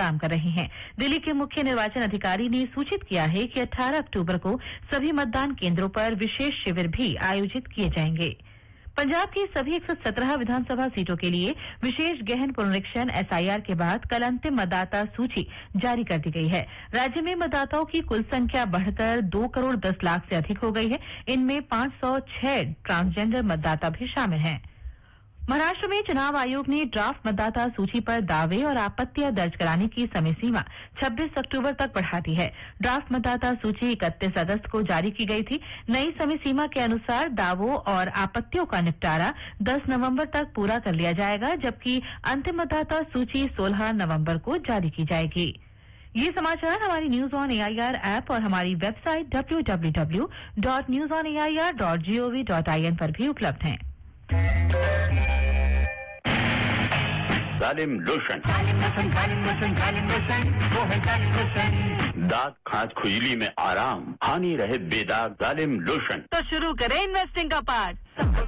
काम कर रहे हैं। दिल्ली के मुख्य निर्वाचन अधिकारी ने सूचित किया है कि 18 अक्टूबर को सभी मतदान केंद्रों पर विशेष शिविर भी आयोजित किए जाएंगे। पंजाब की सभी 117 विधानसभा सीटों के लिए विशेष गहन पुनरीक्षण एसआईआर के बाद कल अंतिम मतदाता सूची जारी कर दी गई है। राज्य में मतदाताओं की कुल संख्या बढ़कर 2 करोड़ 10 लाख से अधिक हो गई है। इनमें 506 ट्रांसजेंडर मतदाता भी शामिल हैं। महाराष्ट्र में चुनाव आयोग ने ड्राफ्ट मतदाता सूची पर दावे और आपत्तियां दर्ज कराने की समय सीमा 26 अक्टूबर तक बढ़ा दी है। ड्राफ्ट मतदाता सूची 31 अगस्त को जारी की गई थी। नई समय सीमा के अनुसार दावों और आपत्तियों का निपटारा 10 नवंबर तक पूरा कर लिया जाएगा, जबकि अंतिम मतदाता सूची 16 नवंबर को जारी की जाएगी। ये समाचार हमारी न्यूज ऑन एआईआर ऐप और हमारी वेबसाइट www.newsonair.gov.in पर भी उपलब्ध हैं। जालिम लोशन, दांत खांस खुजली में आराम, हानि रहे बेदाग जालिम लोशन। तो शुरू करें इन्वेस्टिंग का पार्ट।